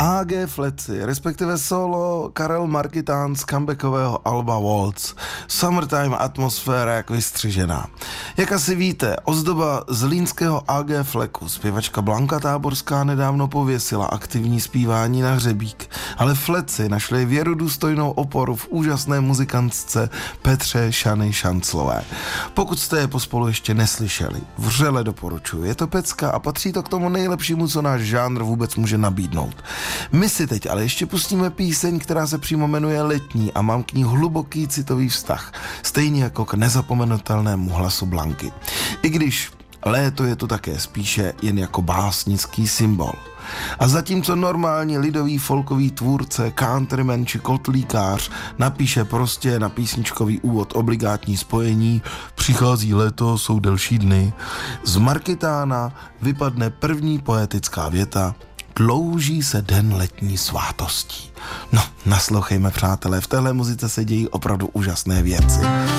AG Fleci, respektive solo Karel Markitán z comebackového alba Waltz. Summertime atmosféra jak vystřižená. Jak asi víte, ozdoba z línského AG Fleku, zpěvačka Blanka Táborská nedávno pověsila aktivní zpívání na hřebík, ale Fleci našli věrodůstojnou oporu v úžasné muzikantce Petře Šany Šanclové. Pokud jste je pospolu ještě neslyšeli, vřele doporučuji. Je to pecka a patří to k tomu nejlepšímu, co náš žánr vůbec může nabídnout. My si teď ale ještě pustíme píseň, která se přímo jmenuje Letní a mám k ní hluboký citový vztah, stejně jako k nezapomenutelnému hlasu Blanky. I když léto je tu také spíše jen jako básnický symbol. A zatímco normální lidový folkový tvůrce, countryman či kotlíkář napíše prostě na písničkový úvod obligátní spojení přichází léto, jsou delší dny, z Markitána vypadne první poetická věta dlouží se den letní svátostí. No, naslouchejme, přátelé, v téhle muzice se dějí opravdu úžasné věci.